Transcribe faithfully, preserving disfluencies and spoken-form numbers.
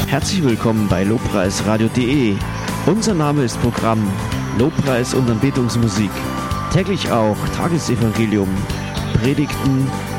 Herzlich willkommen bei lobpreisradio punkt de. Unser Name ist Programm Lobpreis und Anbetungsmusik. Täglich auch Tagesevangelium, Predigten,